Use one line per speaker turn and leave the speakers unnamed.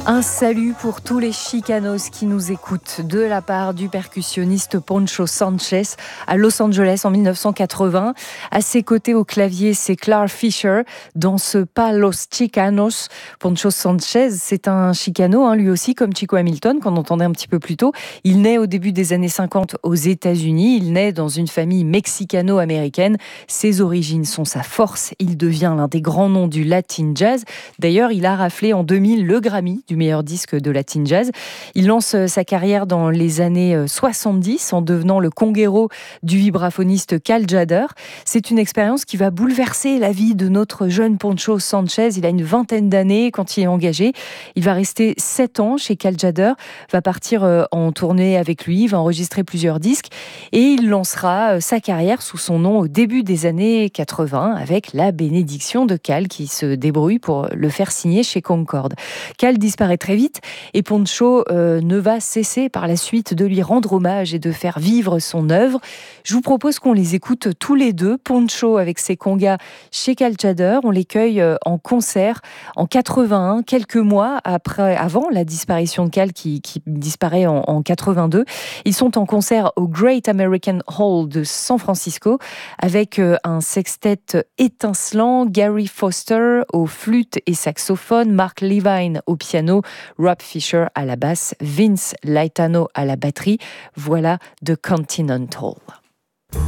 Un salut pour tous les chicanos qui nous écoutent de la part du percussionniste Poncho Sanchez à Los Angeles en 1980. À ses côtés au clavier, c'est Clark Fisher. Dans ce pas Los Chicanos, Poncho Sanchez, c'est un chicano, lui aussi, comme Chico Hamilton, qu'on entendait un petit peu plus tôt. Il naît au début des années 50 aux États-Unis. Il naît dans une famille mexicano-américaine. Ses origines sont sa force. Il devient l'un des grands noms du Latin Jazz. D'ailleurs, il a raflé en 2000 le Grammy du meilleur disque de Latin Jazz. Il lance sa carrière dans les années 70 en devenant le conguero du vibraphoniste Cal Tjader. C'est une expérience qui va bouleverser la vie de notre jeune Poncho Sanchez. Il a une vingtaine d'années quand il est engagé. Il va rester 7 ans chez Cal Tjader, va partir en tournée avec lui, va enregistrer plusieurs disques et il lancera sa carrière sous son nom au début des années 80 avec la bénédiction de Cal qui se débrouille pour le faire signer chez Concord. Cal disparaît très vite et Poncho ne va cesser par la suite de lui rendre hommage et de faire vivre son œuvre. Je vous propose qu'on les écoute tous les deux. Poncho avec ses congas chez Cal Tjader. On les cueille en concert en 81, quelques mois avant la disparition de Cal qui disparaît en 82. Ils sont en concert au Great American Hall de San Francisco avec un sextet étincelant, Gary Foster au flûte et saxophone, Mark Levine au piano, Rob Fisher à la basse, Vince Laitano à la batterie. Voilà The Continental.